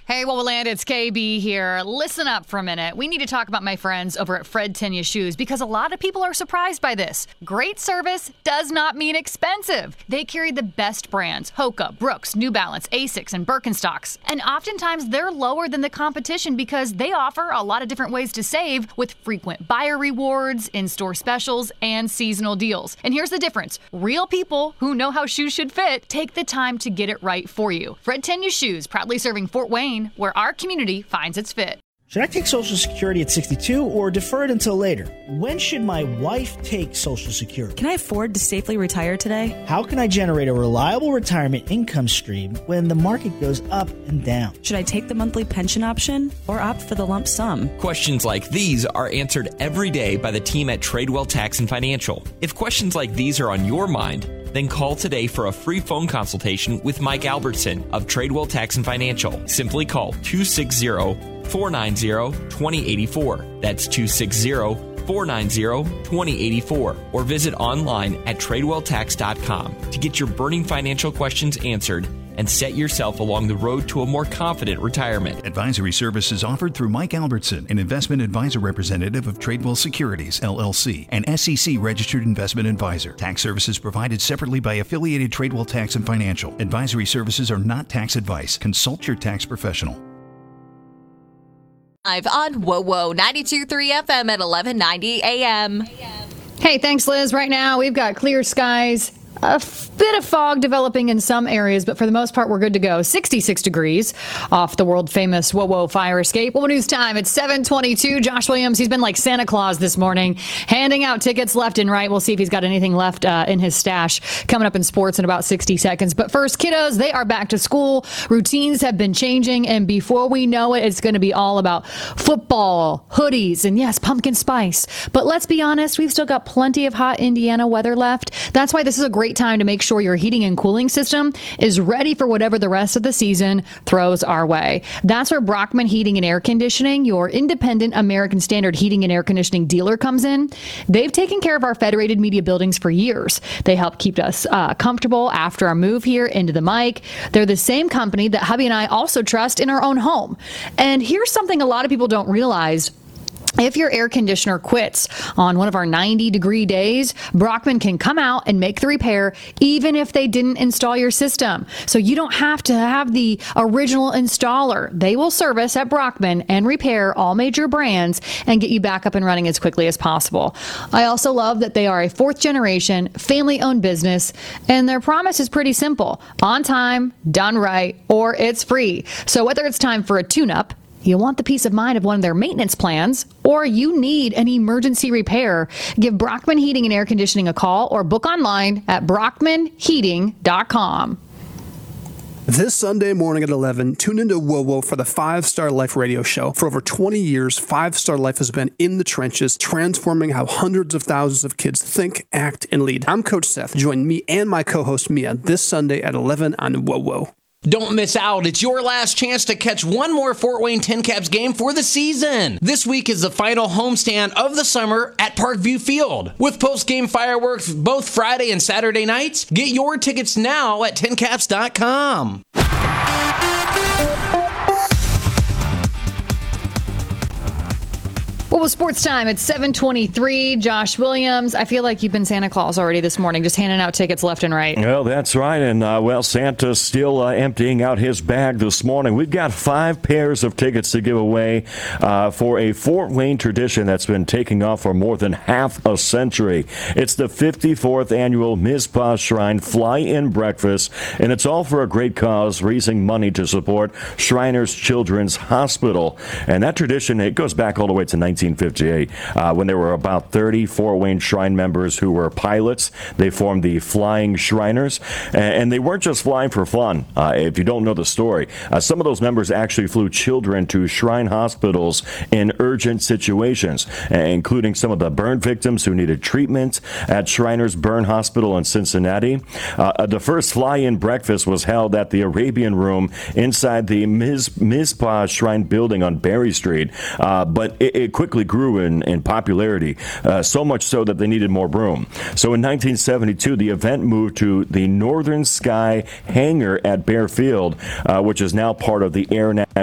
Hey, Wowoland, it's KB here. Listen up for a minute. We need to talk about my friends over at Fred Tenya Shoes because a lot of people are surprised by this. Great service does not mean expensive. They carry the best brands, Hoka, Brooks, New Balance, Asics, and Birkenstocks. And oftentimes they're lower than the competition because they offer a lot of different ways to save with frequent buyer rewards, in-store specials, and seasonal deals. And here's the difference. Real people who know how shoes should fit take the time to get it right for you. Fred Tenya Shoes, proudly serving Fort Wayne, where our community finds its fit. Should I take Social Security at 62 or defer it until later? When should my wife take Social Security? Can I afford to safely retire today? How can I generate a reliable retirement income stream when the market goes up and down? Should I take the monthly pension option or opt for the lump sum? Questions like these are answered every day by the team at Tradewell Tax and Financial. If questions like these are on your mind, then call today for a free phone consultation with Mike Albertson of Tradewell Tax and Financial. Simply call 260-490-2084. That's 260-490-2084. Or visit online at TradewellTax.com to get your burning financial questions answered and set yourself along the road to a more confident retirement. Advisory services offered through Mike Albertson, an investment advisor representative of Tradewell Securities, LLC, an SEC-registered investment advisor. Tax services provided separately by affiliated Tradewell Tax and Financial. Advisory services are not tax advice. Consult your tax professional. Live on WOWO 92.3 FM at 1190 AM. Hey, thanks, Liz. Right now, we've got clear skies. A bit of fog developing in some areas, but for the most part, we're good to go. 66 degrees off the world-famous WOWO fire escape. WOWO News time. It's 7:22. Josh Williams, he's been like Santa Claus this morning, handing out tickets left and right. We'll see if he's got anything left in his stash coming up in sports in about 60 seconds. But first, kiddos, they are back to school. Routines have been changing, and before we know it, it's going to be all about football, hoodies, and yes, pumpkin spice. But let's be honest, we've still got plenty of hot Indiana weather left. That's why this is a great time to make sure your heating and cooling system is ready for whatever the rest of the season throws our way. That's where Brockman Heating and Air Conditioning, your independent American Standard heating and air conditioning dealer, comes in. They've taken care of our Federated Media buildings for years. They help keep us comfortable after our move here into the mic. They're the same company that hubby and I also trust in our own home. And here's something a lot of people don't realize. If your air conditioner quits on one of our 90-degree days, Brockman can come out and make the repair even if they didn't install your system. So you don't have to have the original installer. They will service at Brockman and repair all major brands and get you back up and running as quickly as possible. I also love that they are a fourth-generation, family-owned business, and their promise is pretty simple. On time, done right, or it's free. So whether it's time for a tune-up, you want the peace of mind of one of their maintenance plans, or you need an emergency repair, give Brockman Heating and Air Conditioning a call or book online at brockmanheating.com. This Sunday morning at 11, tune into WOWO for the 5 Star Life radio show. For over 20 years, 5 Star Life has been in the trenches, transforming how hundreds of thousands of kids think, act, and lead. I'm Coach Seth. Join me and my co-host Mia this Sunday at 11 on WOWO. Don't miss out. It's your last chance to catch one more Fort Wayne Tin Caps game for the season. This week is the final homestand of the summer at Parkview Field. With post-game fireworks both Friday and Saturday nights, get your tickets now at tincaps.com. Well, sports time. It's 7:23. Josh Williams, I feel like you've been Santa Claus already this morning, just handing out tickets left and right. Well, that's right. And, Santa's still emptying out his bag this morning. We've got 5 pairs of tickets to give away for a Fort Wayne tradition that's been taking off for more than half a century. It's the 54th annual Mizpah Shrine Fly-In Breakfast, and it's all for a great cause, raising money to support Shriners Children's Hospital. And that tradition, it goes back all the way to 1958, when there were about 30 Fort Wayne Shrine members who were pilots. They formed the Flying Shriners, and they weren't just flying for fun. If you don't know the story, some of those members actually flew children to Shrine hospitals in urgent situations, including some of the burn victims who needed treatment at Shriners Burn Hospital in Cincinnati. The first fly-in breakfast was held at the Arabian Room inside the Mizpah Shrine building on Berry Street, but it quickly grew in popularity, so much so that they needed more room. So in 1972, the event moved to the Northern Sky Hangar at Bear Field, which is now part of the Air National